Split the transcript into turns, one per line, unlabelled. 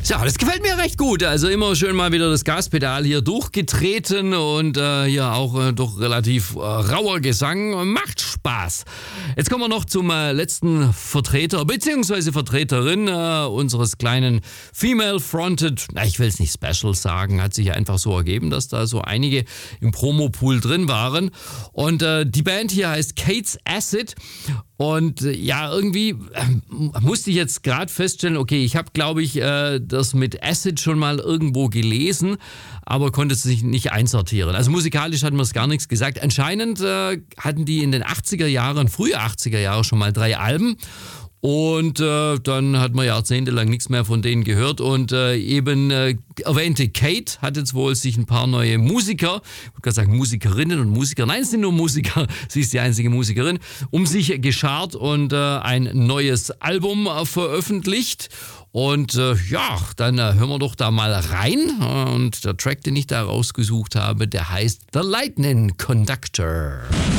Ja, das gefällt mir recht gut. Also immer schön mal wieder das Gaspedal hier durchgetreten und hier auch doch relativ rauer Gesang. Macht Spaß. Jetzt kommen wir noch zum letzten Vertreter bzw. Vertreterin unseres kleinen Female-Fronted, ich will es nicht Special sagen, hat sich einfach so ergeben, dass da so einige im Promopool drin waren. Und die Band hier heißt Kate's Acid. Und ja, irgendwie musste ich jetzt gerade feststellen, okay, ich habe, glaube ich, das mit Acid schon mal irgendwo gelesen, aber konnte es nicht einsortieren. Also musikalisch hat mir es gar nichts gesagt. Anscheinend hatten die in den 80er Jahren, frühe 80er Jahre schon mal 3 Alben. Und dann hat man jahrzehntelang nichts mehr von denen gehört. Und erwähnte Kate hat jetzt wohl sich ein paar neue Musiker, ich würde gerade sagen Musikerinnen und Musiker, nein, es sind nur Musiker, sie ist die einzige Musikerin, um sich geschart und ein neues Album veröffentlicht. Und dann hören wir doch da mal rein. Und der Track, den ich da rausgesucht habe, der heißt The Lightning Conductor.